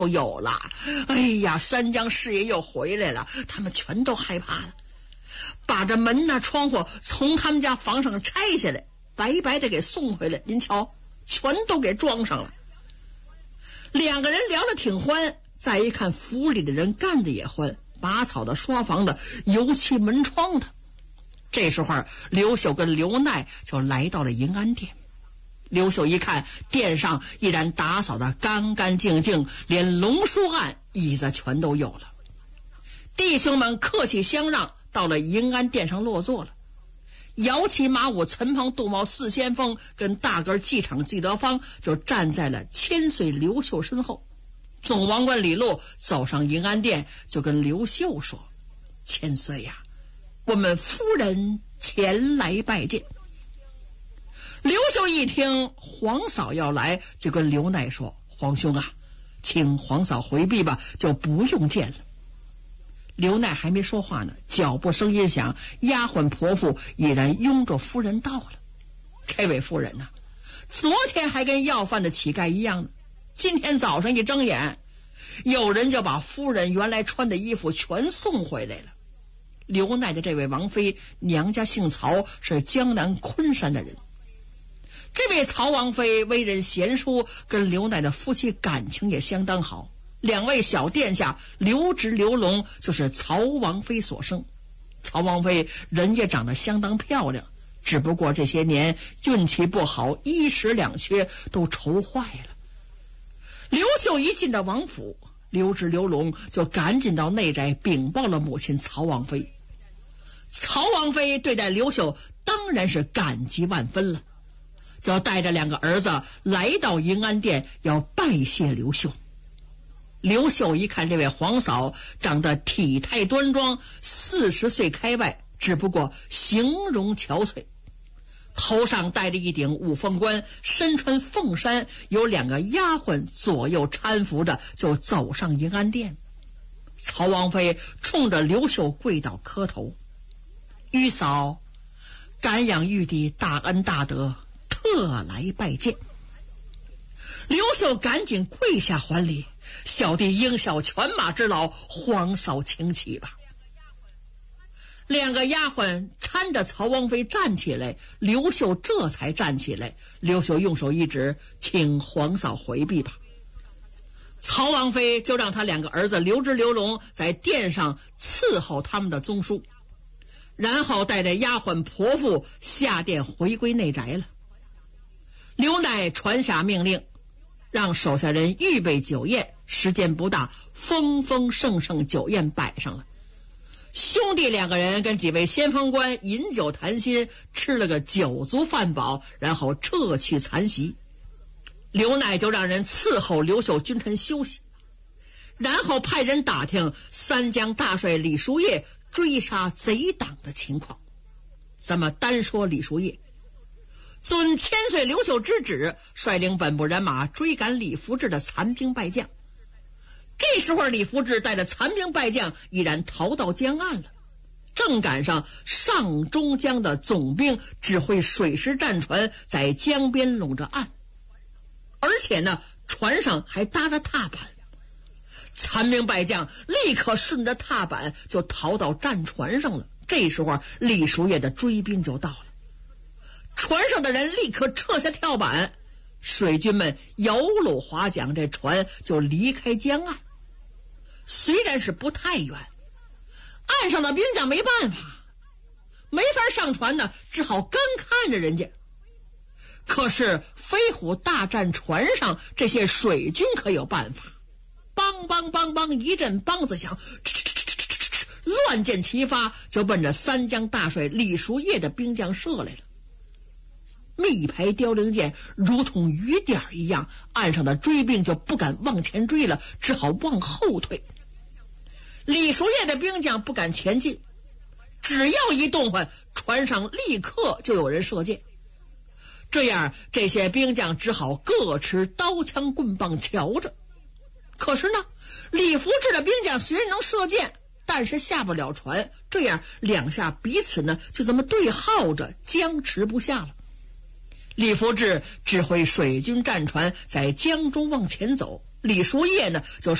有了。哎呀，三江师爷又回来了，他们全都害怕了，把这门呐窗户从他们家房上拆下来，白白的给送回来。您瞧，全都给装上了。两个人聊得挺欢，再一看府里的人干的也欢，拔草的、刷房的、油漆门窗的。这时候刘秀跟刘奈就来到了银安殿。刘秀一看殿上依然打扫得干干净净，连龙书案椅子全都有了。弟兄们客气相让，到了银安殿上落座了。摇旗马舞、陈鹏、杜茂四先锋跟大个纪场纪德芳就站在了千岁刘秀身后。总王官李禄走上银安殿，就跟刘秀说：千岁呀，我们夫人前来拜见。刘秀一听皇嫂要来，就跟刘奈说：皇兄啊，请皇嫂回避吧，就不用见了。刘奈还没说话呢，脚步声音响，丫鬟婆妇已然拥着夫人到了。这位夫人呢，昨天还跟要饭的乞丐一样呢，今天早上一睁眼，有人就把夫人原来穿的衣服全送回来了。刘奈的这位王妃娘家姓曹，是江南昆山的人。这位曹王妃为人贤淑，跟刘奈的夫妻感情也相当好。两位小殿下刘直、刘龙就是曹王妃所生。曹王妃人也长得相当漂亮，只不过这些年运气不好，一时两缺都愁坏了。刘秀一进到王府，刘直、刘龙就赶紧到内宅禀报了母亲曹王妃。曹王妃对待刘秀当然是感激万分了，就带着两个儿子来到银安殿，要拜谢刘秀。刘秀一看这位皇嫂长得体态端庄，40岁开外，只不过形容憔悴，头上戴着一顶五凤冠，身穿凤衫，有两个丫鬟左右搀扶着，就走上银安殿。曹王妃冲着刘秀跪倒磕头：玉嫂，感仰玉帝大恩大德，特来拜见。刘秀赶紧跪下还礼：小弟应效犬马之劳，皇嫂请起吧。两个丫鬟搀着曹王妃站起来，刘秀这才站起来。刘秀用手一指：请皇嫂回避吧。曹王妃就让他两个儿子刘直、刘龙在殿上伺候他们的宗叔，然后带着丫鬟婆妇下殿回归内宅了。刘奈传下命令，让手下人预备酒宴，时间不大，丰丰盛盛酒宴摆上了。兄弟两个人跟几位先锋官饮酒谈心，吃了个酒足饭饱，然后撤去残席。刘奈就让人伺候刘秀君臣休息，然后派人打听三江大帅李叔夜追杀贼党的情况。咱们单说李叔夜，遵千岁刘秀之旨，率领本部人马追赶李福志的残兵败将。这时候李福志带着残兵败将已然逃到江岸了，正赶上上中江的总兵指挥水师战船在江边拢着岸，而且呢船上还搭着踏板。残兵败将立刻顺着踏板就逃到战船上了。这时候李叔夜的追兵就到了，船上的人立刻撤下跳板，水军们摇橹划桨，这船就离开江岸。虽然是不太远，岸上的兵将没办法，没法上船呢，只好干看着人家。可是飞虎大战船上这些水军可有办法，梆梆梆梆一阵梆子响，乱箭齐发，就奔着三江大帅李叔夜的兵将射来了。密排凋零箭如同雨点一样，岸上的追兵就不敢往前追了，只好往后退。李叔夜的兵将不敢前进，只要一动换，船上立刻就有人射箭。这样这些兵将只好各持刀枪棍棒瞧着。可是呢，李福志的兵将虽然能射箭，但是下不了船，这样两下彼此呢就这么对号着，僵持不下了。李福志指挥水军战船在江中往前走， 李叔夜呢就